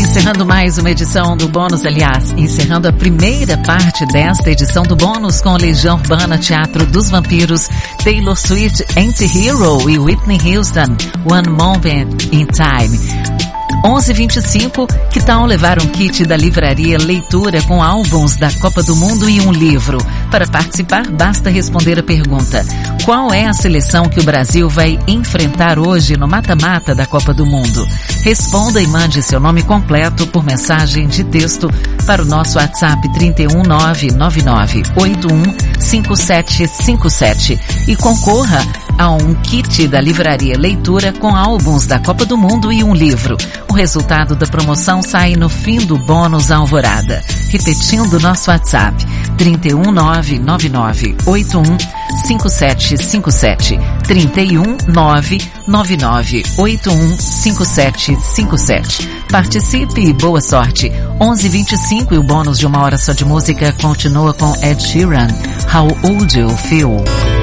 Encerrando mais uma edição do Bônus, aliás, encerrando a primeira parte desta edição do Bônus com Legião Urbana, Teatro dos Vampiros, Taylor Swift, Anti-Hero e Whitney Houston, One Moment in Time. 11h25, que tal levar um kit da livraria Leitura com álbuns da Copa do Mundo e um livro? Para participar, basta responder a pergunta: qual é a seleção que o Brasil vai enfrentar hoje no mata-mata da Copa do Mundo? Responda e mande seu nome completo por mensagem de texto para o nosso WhatsApp 31999815757 e concorra a um kit da livraria Leitura com álbuns da Copa do Mundo e um livro. O resultado da promoção sai no fim do Bônus Alvorada. Repetindo nosso WhatsApp, 31999815757, 31999815757. Participe e boa sorte. 11h25 e o bônus de 1 hora só de música continua com Ed Sheeran, How Would You Feel?